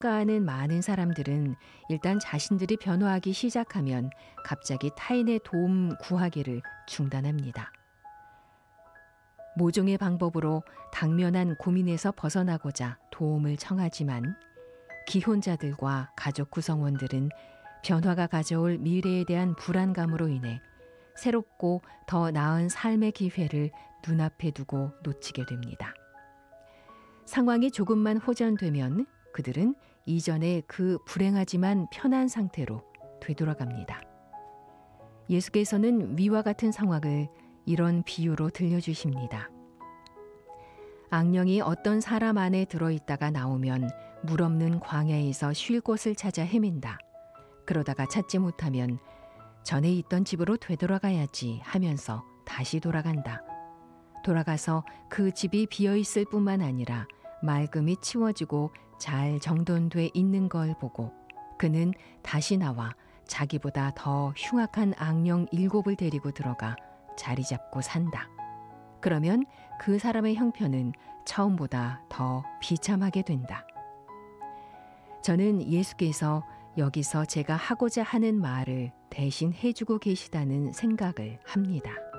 평가하는 많은 사람들은 일단 자신들이 변화하기 시작하면 갑자기 타인의 도움 구하기를 중단합니다. 모종의 방법으로 당면한 고민에서 벗어나고자 도움을 청하지만 기혼자들과 가족 구성원들은 변화가 가져올 미래에 대한 불안감으로 인해 새롭고 더 나은 삶의 기회를 눈앞에 두고 놓치게 됩니다. 상황이 조금만 호전되면 그들은 이전의 그 불행하지만 편한 상태로 되돌아갑니다. 예수께서는 위와 같은 상황을 이런 비유로 들려주십니다. 악령이 어떤 사람 안에 들어있다가 나오면 물 없는 광야에서 쉴 곳을 찾아 헤맨다. 그러다가 찾지 못하면 전에 있던 집으로 되돌아가야지 하면서 다시 돌아간다. 돌아가서 그 집이 비어있을 뿐만 아니라 말끔히 치워지고 잘 정돈돼 있는 걸 보고 그는 다시 나와 자기보다 더 흉악한 악령 7을 데리고 들어가 자리 잡고 산다. 그러면 그 사람의 형편은 처음보다 더 비참하게 된다. 저는 예수께서 여기서 제가 하고자 하는 말을 대신 해주고 계시다는 생각을 합니다.